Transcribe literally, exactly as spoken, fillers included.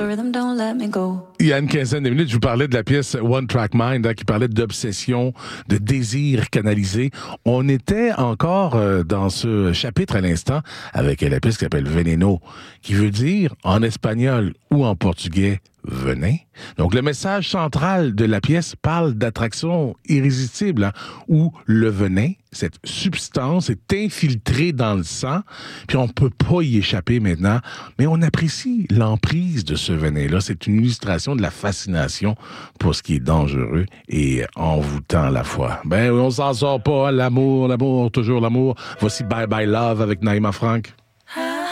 rhythm don't let me go. Il y a une quinzaine de minutes, je vous parlais de la pièce One Track Mind, hein, qui parlait d'obsession, de désir canalisé. On était encore euh, dans ce chapitre à l'instant avec la pièce qui s'appelle Veneno, qui veut dire en espagnol ou en portugais venin. Donc le message central de la pièce parle d'attraction irrésistible, hein, où le venin, cette substance, est infiltrée dans le sang, puis on peut pas y échapper maintenant, mais on apprécie l'emprise de ce venin-là. C'est une illustration de la fascination pour ce qui est dangereux et envoûtant à la fois. Ben, on s'en sort pas, hein, l'amour, l'amour, toujours l'amour. Voici Bye Bye Love avec Naïma Franck.